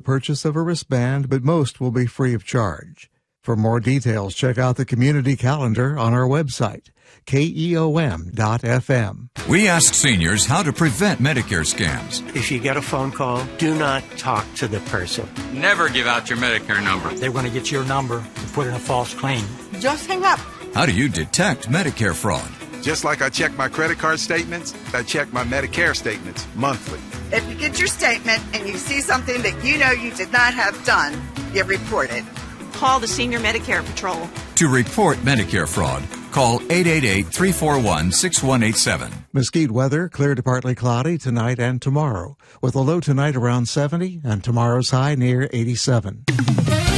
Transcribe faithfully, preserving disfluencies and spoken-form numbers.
purchase of a wristband, but most will be free of charge. For more details, check out the community calendar on our website, K E O M dot F M. We asked seniors how to prevent Medicare scams. If you get a phone call, do not talk to the person. Never give out your Medicare number. They want to get your number and put in a false claim. Just hang up. How do you detect Medicare fraud? Just like I check my credit card statements, I check my Medicare statements monthly. If you get your statement and you see something that you know you did not have done, you report it. Call the Senior Medicare Patrol. To report Medicare fraud, call eight eight eight, three four one, six one eight seven. Mesquite weather, clear to partly cloudy tonight and tomorrow, with a low tonight around seventy and tomorrow's high near eighty-seven.